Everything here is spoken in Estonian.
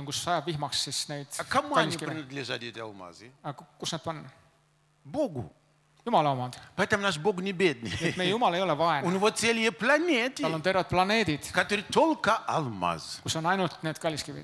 kus sajab vihmaks siis neid А кому они kalliskive. принадлежат, эти алмазы? Kus need on? Богу. Jumala omad. Поэтому наш Бог не бедный. Et meie Jumal ei ole У vaene. него целые планеты, Tal on terved planeedid, которые только алмаз. kus on ainult need kalliskivid.